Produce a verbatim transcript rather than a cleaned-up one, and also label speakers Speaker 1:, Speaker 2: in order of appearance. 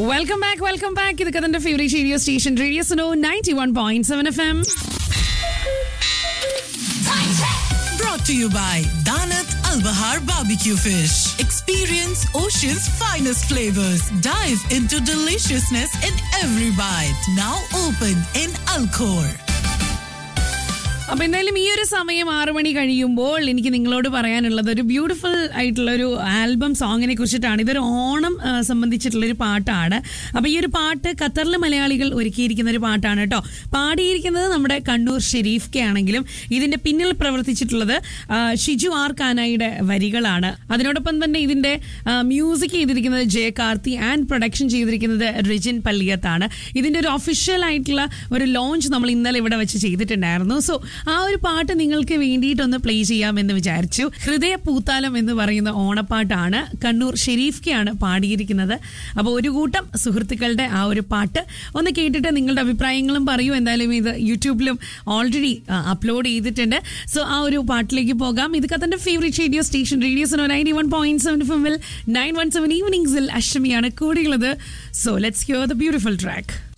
Speaker 1: Welcome back welcome back ഇത് കഥന്റെ favourite radio station radio Suno ninety one point seven F M.
Speaker 2: Brought to you by Danat Al Bahar Barbecue Fish. Experience Ocean's finest flavors. Dive into deliciousness in every bite. Now open in Alcor.
Speaker 1: അപ്പൊ എന്തായാലും ഈ ഒരു സമയം ആറു മണി കഴിയുമ്പോൾ എനിക്ക് നിങ്ങളോട് പറയാനുള്ളത് ഒരു ബ്യൂട്ടിഫുൾ ആയിട്ടുള്ള ഒരു ആൽബം സോങ്ങിനെ കുറിച്ചിട്ടാണ്. ഇതൊരു ഓണം സംബന്ധിച്ചിട്ടുള്ള ഒരു പാട്ടാണ്. അപ്പൊ ഈ ഒരു പാട്ട് ഖത്തറിലെ മലയാളികൾ ഒരുക്കിയിരിക്കുന്ന ഒരു പാട്ടാണ് കേട്ടോ. പാടിയിരിക്കുന്നത് നമ്മുടെ കണ്ണൂർ ഷെരീഫ് കെ ആണെങ്കിലും ഇതിന്റെ പിന്നിൽ പ്രവർത്തിച്ചിട്ടുള്ളത് ഷിജു ആർ കാനായിയുടെ വരികളാണ്. അതിനോടൊപ്പം തന്നെ ഇതിന്റെ മ്യൂസിക് ചെയ്തിരിക്കുന്നത് ജെ കാർത്തി ആൻഡ് പ്രൊഡക്ഷൻ ചെയ്തിരിക്കുന്നത് റിജിൻ പള്ളിയത്താണ്. ഇതിന്റെ ഒരു ഒഫീഷ്യൽ ആയിട്ടുള്ള ഒരു ലോഞ്ച് നമ്മൾ ഇന്നലെ ഇവിടെ വെച്ച് ചെയ്തിട്ടുണ്ടായിരുന്നു. സോ ആ ഒരു പാട്ട് നിങ്ങൾക്ക് വേണ്ടിയിട്ടൊന്ന് പ്ലേ ചെയ്യാമെന്ന് വിചാരിച്ചു. ഹൃദയ പൂത്താലം എന്ന് പറയുന്ന ഓണപ്പാട്ടാണ്. കണ്ണൂർ ഷെരീഫ് കെ ആണ് പാടിയിരിക്കുന്നത്. അപ്പോൾ ഒരു കൂട്ടം സുഹൃത്തുക്കളുടെ ആ ഒരു പാട്ട് ഒന്ന് കേട്ടിട്ട് നിങ്ങളുടെ അഭിപ്രായങ്ങളും പറയൂ. എന്തായാലും ഇത് യൂട്യൂബിലും ഓൾറെഡി അപ്ലോഡ് ചെയ്തിട്ടുണ്ട്. സോ ആ ഒരു പാട്ടിലേക്ക് പോകാം. ഇത് കഥന്റെ favourite radio station radio Suno ninety one point seven F M ൽ nine one seven ഈവനിങ്സിൽ അഷ്ടമിയാണ് കൂടിയുള്ളത്. So let's here the beautiful track.